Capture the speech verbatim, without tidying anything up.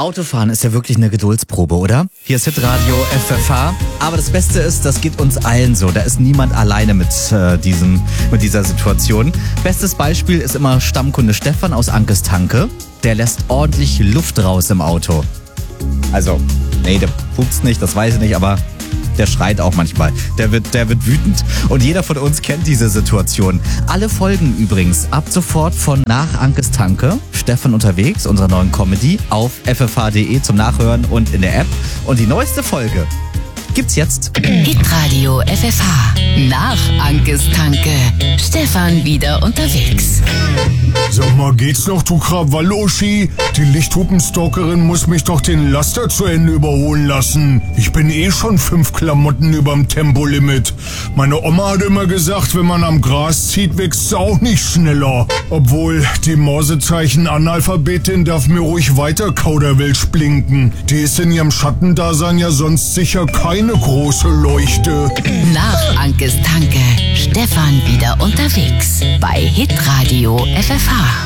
Autofahren ist ja wirklich eine Geduldsprobe, oder? Hier ist Hitradio F F H. Aber das Beste ist, das geht uns allen so. Da ist niemand alleine mit, äh, diesem, mit dieser Situation. Bestes Beispiel ist immer Stammkunde Stefan aus Ankes Tanke. Der lässt ordentlich Luft raus im Auto. Also, nee, der pupst nicht, das weiß ich nicht, aber der schreit auch manchmal. Der wird, der wird wütend. Und jeder von uns kennt diese Situation. Alle Folgen übrigens ab sofort von Nach Ankes Tanke, Stefan unterwegs, unserer neuen Comedy, auf f f h punkt d e zum Nachhören und in der App. Und die neueste Folge gibt's jetzt. Hitradio F F H. Nach Ankes Tanke. Stefan wieder unterwegs. Sag mal, geht's noch, du Krawall-Uschi? Die Lichthupenstalkerin muss mich doch den Laster zu Ende überholen lassen. Ich bin eh schon fünf Klamotten überm Tempolimit. Meine Oma hat immer gesagt, wenn man am Gras zieht, wächst's auch nicht schneller. Obwohl, die Morsezeichen-Analphabetin darf mir ruhig weiter Kauderwelsch blinken. Die ist in ihrem Schattendasein ja sonst sicher keine große Leuchte. Nach Ankes Tanke. Stefan wieder unterwegs. Bei Hitradio F F H.